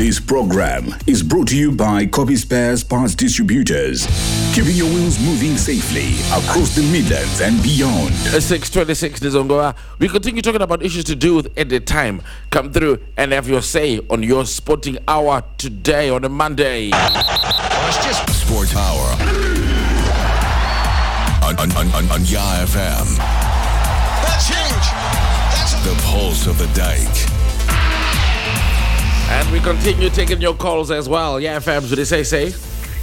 This program is brought to you by Copy Spares Parts Distributors, keeping your wheels moving safely across the Midlands and beyond. 6:26 Nizongoa. We continue talking about issues to do with Edit Time. Come through and have your say on your sporting hour today on a Monday. Sports Hour on Yah FM. That's huge. That's The pulse of the dike. And we continue taking your calls as well. Yeah, fams, what do they say?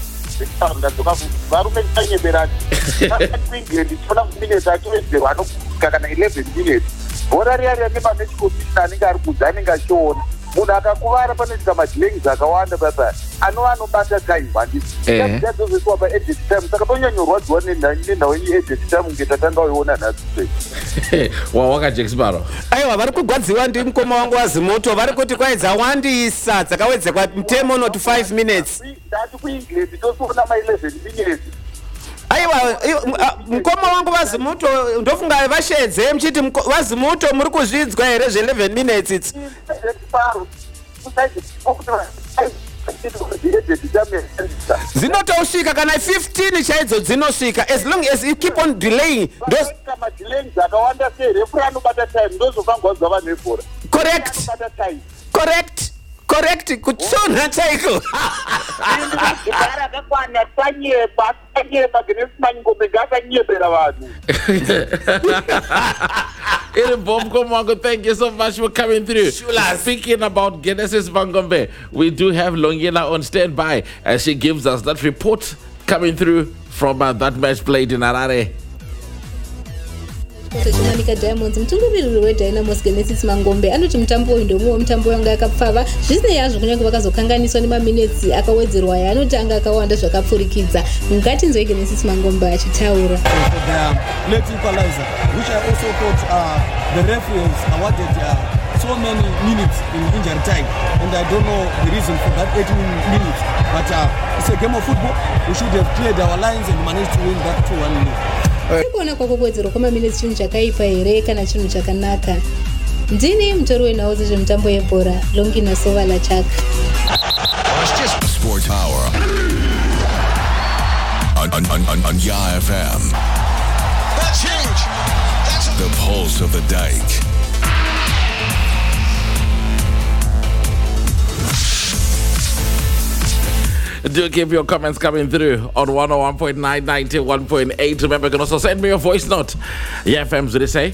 munhu akakuvara panoitika madhilengi akawanda basa anobata time handizvazozviswa paedit time saka panyanyorwadziwa nenhau yenyu edit time kunge tatanga uiona nhasi wawakajekisibaro aiwa vari kugwadziwa ndi mukoma wangu wazimoto vari kuti kwai dzawandisa dzakawedzekwa mutemo not 5 minutes ndati kuengland tosiona ma11 minutes aiwa mukoma wangu vazimuto ndofunga vashedze muchiti vazimuto muri kuzvidzwa here zve11 minutes idzi dzinotosvika kana 15 chaidzo dzinosvika as long as you keep on delaying madelays akawanda serefuri anobata time ndozofangwazva vanhu vebhora correct kutsonha chaiko rakakwana tanyepa genesimanyingombe ngakanyepera vanhu Thank you so much for coming through. Speaking about Genesis Mangombe, we do have Longina on standby as she gives us that report coming through from that match played in Harare. Chimanika Diamonds mutungamiriri weDynamos Genesis Mangombe anoti mutambo uyu ndomuwo mutambo wanga akapfava zvisina yazvo kunyange vakazokanganiswa nemaminitsi akawedzerwa anoti anga akawanda zvakapfurikidza ngatinzwe Genesis Mangombe achitaura. Late equalizer, which I also thought the referees awarded so many minutes in injury time, and I don't know the reason for that 18 minutes, but it's a game of football. We should have cleared our lines and managed to win that 2-1 lead. Kuona kwako kuwedzerwa kwamaminitsi chinhu chakaipa here kana chinhu chakanaka. Ndini mutori wenhau dzezvemutambo yebhora Longina Sovala Chaka. Sports Hour on Yah FM. That's huge. That's The pulse of the dike. Do keep your comments coming through on 101.9, 91.8. Remember, you can also send me your voice note. Yeah, FMs, what do they say?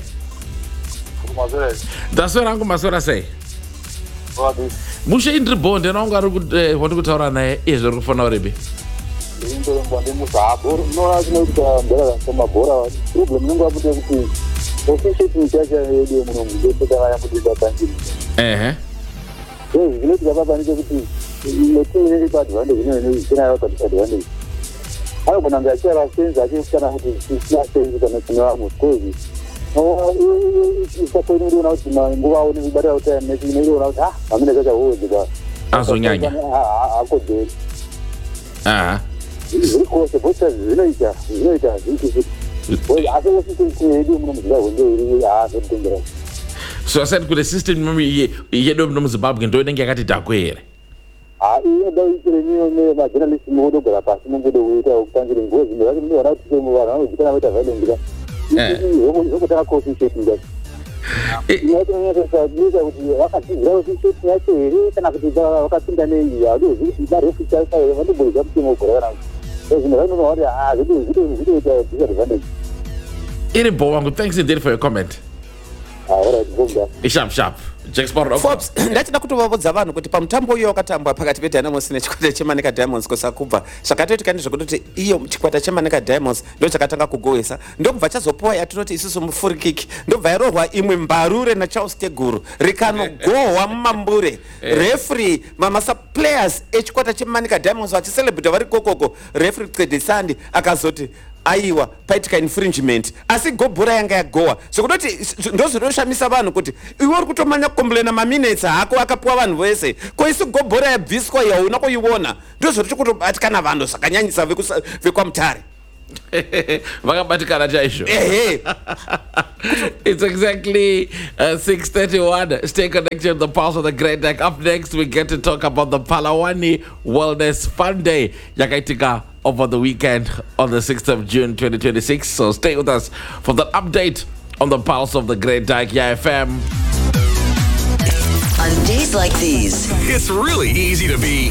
That's what I'm going to say. Musha indri bonde na unga wandi kutaura naye izvo uri kufana uribi. Azonyanya. So I said, could the system memory yedo mno Zimbabwe ndo inenge yakati dhakwe here? Thanks indeed for your comment. Sharp. Forbes, ndachida kutovabudza vanhu kuti pamutambo uyo wakatambwa pakati peDynamos nechikwata cheManika Diamonds kusakubva zvakatoitika ndezvekuti iyo chikwata cheManika Diamonds ndo chakatanga kugohwesa ndobva chazopuwa yatinoti isusu mufurikiki ndobva yarohwa imwe mbarure naCharles Teguru rikanogohwa mumambure referee mamasa players echikwata cheManika Diamonds vachicelebrate vari kokoko referee Cedesandi akazoti aiwa paitika infringement asi gobhora yanga yagowa zvekutoti ndozvinoshamisa vanhu kuti iwe uri kutomanya kukomblena maminutes hako akapuwa vanhu vese ko isi gobhora yabviswa yauna kuiona ndozviri kutobatikana vanhu zvakanyanyisa vekwamutare Vakabatikana chaisho. It's exactly 6:31. Stay connected to the Pulse of the Great Deck. Up next, we get to talk about the Palawani Wellness Fun Day yakaitika over the weekend on the 6th of June 2026. So stay with us for the update on the Pulse of the Great Deck, FM. On days like these, It's really easy to be.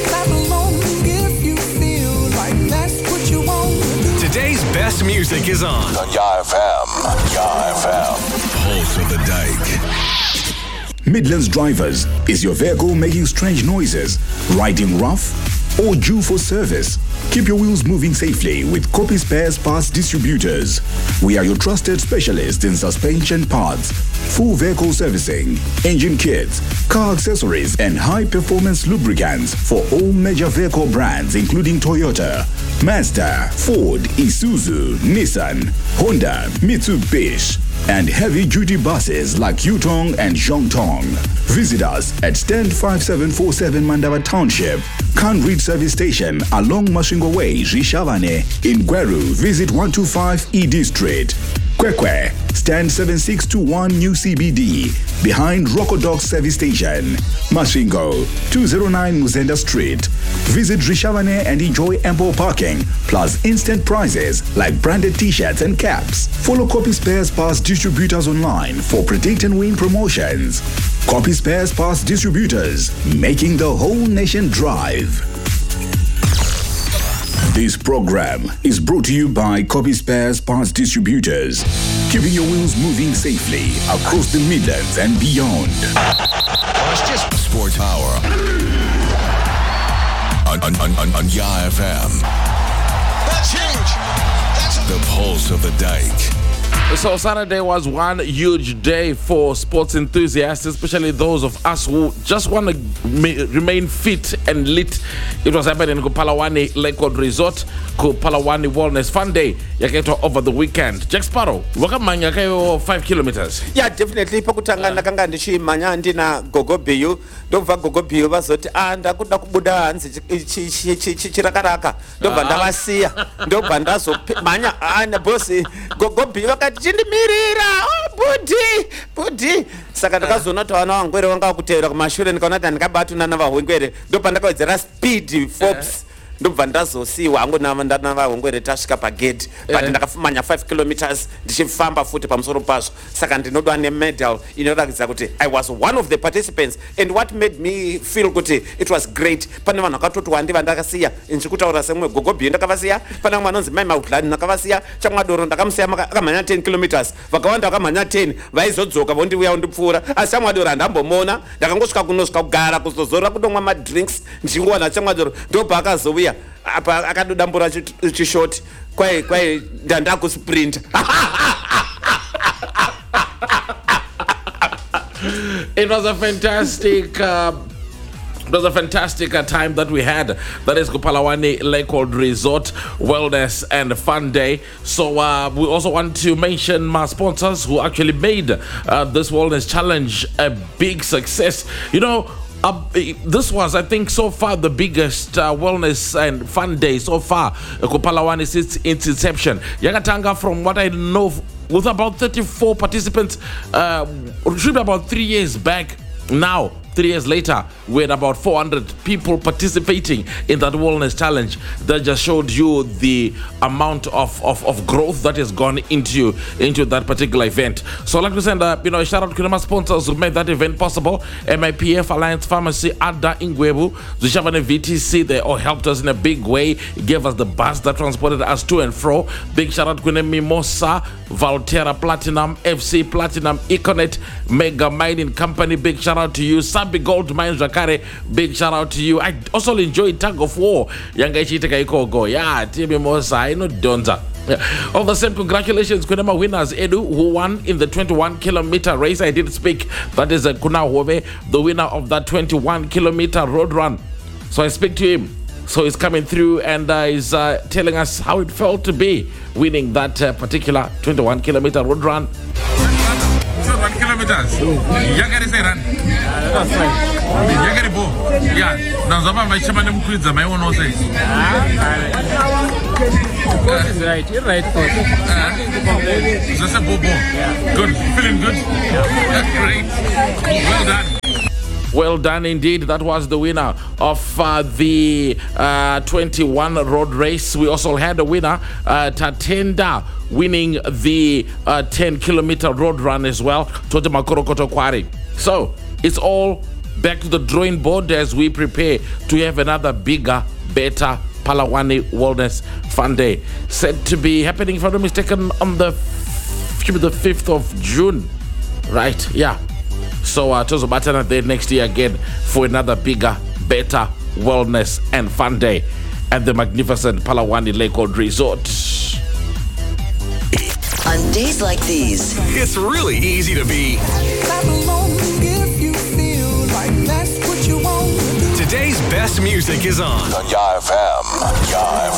Today's best music is on Yah FM. Pulse of the Dike. Midlands Drivers. Is your vehicle making strange noises, riding rough, or due for service? Keep your wheels moving safely with Copy Spares Parts Distributors. We are your trusted specialists in suspension parts, full vehicle servicing, engine kits, car accessories, and high-performance lubricants for all major vehicle brands including Toyota, Mazda, Ford, Isuzu, Nissan, Honda, Mitsubishi, and heavy-duty buses like Yutong and Zhongtong. Visit us at Stand 5747 Mandava Township, Kanrit Service Station along Mashingo Way, Rishavane. In Gweru, visit 125 ED Street. Kwekwe, Stand 7621 New CBD, behind Rocodog Service Station. Mashingo, 209 Muzenda Street. Visit Rishavane and enjoy ample parking, plus instant prizes like branded t-shirts and caps. Follow Copy Spares Parts Distributors online for predict and win promotions. Copy Spares Parts Distributors, making the whole nation drive. This program is brought to you by Copy Spares Parts Distributors, keeping your wheels moving safely across the Midlands and beyond. Sports Hour on Yah FM. That change. That's The Pulse of the Dike. So Saturday was one huge day for sports enthusiasts, especially those of us who just want to remain fit and lit. It was happening in Palawani Lakewood Resort, Palawani Wellness Fun Day, yakaitwa over the weekend. Jack Sparrow, wakamanya kayo 5 kilometers. Yeah, definitely. Pakutangana kanga ndichimanya ndina Gogo Biyu, ndobva Gogo Biyu vazoti ndakuda kubuda hanzi chirakaraka, ndobva ndavasiya, ndobva ndazomanya bosi Gogo Biyu vakati chindimirira, budhi. Saka ndakazona tawana wangwere wanga kutevera kumashure ndikaona kuti ndikabata navahwengwere, ndobva ndakawedzera speed Forbes. Ndobva ndazosiwa hangu navahwengwere tasvika pagedhi, but ndakafumanya 5 kilometers ndichifamba futi pamusoro pazvo. Saka ndinodwa nemedal inoratidza kuti I was one of the participants, and what made me feel kuti it was great, pane vanhu vakatoti wandiva ndakasiya ndichikutaura semwe Gogo Biyu ndakavasiya, pane mwana unzi Mai Maudlani ndakavasiya, Chamwadoro ndakamusiya akamhanya 10 kilometers, vakawanda vakamhanya 10 vaizodzoka vondiuya undipfuura, asi Chamwadoro handambomona, ndakangosvika kunosvika kugara kuzozorora kudomwa madrinks ndichingowana Chamwadoro, ndobva akazouya apa akadodambura chishoti kwai ndandakusprinta. It was a fantastic time that we had. That is Palawani Lakewood Resort Wellness and Fun Day. So we also want to mention my sponsors who actually made this wellness challenge a big success. You know, this was, I think, so far the biggest wellness and fun day so far. Palawani since its inception. Yakatanga, from what I know, with about 34 participants, should be about 3 years back now. 3 years later, we had about 400 people participating in that wellness challenge. That just showed you the amount of growth that has gone into that particular event. So I'd like to send a shout out to my sponsors who made that event possible. MIPF, Alliance Pharmacy, Ada Ingwebu, Zishavane VTC, they all helped us in a big way. Gave us the bus that transported us to and fro. Big shout out to Mimosa, Valterra Platinum, FC Platinum, Econet, Mega Mining Company. Big shout out to you. Sabi Gold Mines Jakare, big shout out to you. I also enjoyed Tug of War. Yanga Ichiteka Ikogo. Yeah, Tibi Mosa, I know Donza. All the same, congratulations, Kunema winners Edu, who won in the 21-kilometer race. I did speak. That is Kuna Hove, the winner of that 21-kilometer road run. So I speak to him. So he's coming through and is telling us how it felt to be winning that particular 21-kilometer road run. 21 kilometers. Younger is run. Yakaribo. Yeah. Nazama maisha mane mkuiza maiona ose. He's right. You're right, coach. That's a bobo. Good. Feeling good? That's great. Well done. Well done indeed. That was the winner of the 21 road race. We also had a winner, Tatenda, winning the 10-kilometer road run as well. Tote Makorokoto Kwari. So it's all back to the drawing board as we prepare to have another bigger, better Palawani Wellness Fun Day. Said to be happening, if I'm not mistaken, on the 5th of June. Right, yeah. So Tozo Batana there next year again for another bigger, better wellness and fun day at the magnificent Palawani Lakewood Resort. On days like these, it's really easy to be. Today's best music is on. Yah FM.